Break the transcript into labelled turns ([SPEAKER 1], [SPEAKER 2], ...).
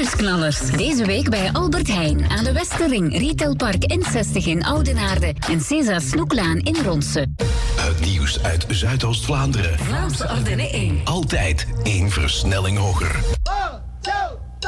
[SPEAKER 1] nieuwsknallers. Deze week bij Albert Heijn aan de Westerring, Retailpark N60 in Oudenaarde en César Snoeklaan in Ronse.
[SPEAKER 2] Het nieuws uit Zuidoost-Vlaanderen.
[SPEAKER 1] Vlaamse Ardennen 1.
[SPEAKER 2] Altijd 1 versnelling hoger.